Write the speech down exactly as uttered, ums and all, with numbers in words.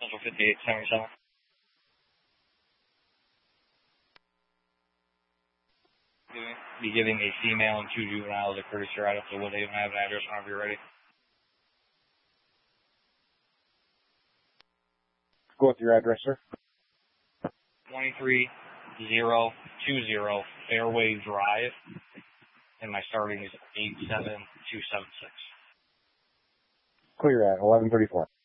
Central fifty-eight seventy-seven. Be giving a female and two juveniles a courtesy ride up to Woodhaven. I have an address whenever you're ready. Go with your address, sir. twenty-three zero two zero Fairway Drive, and my starting is eight seven two seven six. Clear at eleven thirty-four.